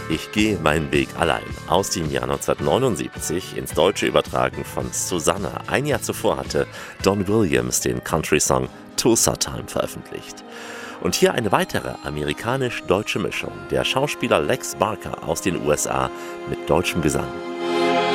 Ich gehe meinen Weg allein aus dem Jahr 1979, ins Deutsche übertragen von Susanna. Ein Jahr zuvor hatte Don Williams den Country-Song Tulsa Time veröffentlicht. Und hier eine weitere amerikanisch-deutsche Mischung, der Schauspieler Lex Barker aus den USA mit deutschem Gesang.